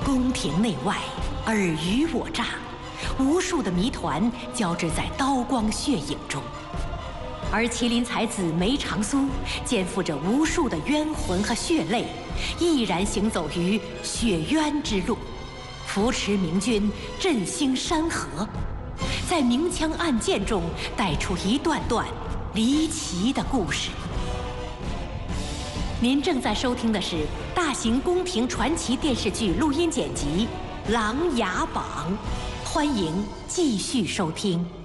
宫廷内外，尔虞我诈，无数的谜团交织在刀光血影中。而麒麟才子梅长苏肩负着无数的冤魂和血泪，毅然行走于雪渊之路，扶持明军振兴山河，在明枪暗箭中带出一段段离奇的故事。您正在收听的是大型宫廷传奇电视剧录音剪辑《琅琊榜》，欢迎继续收听。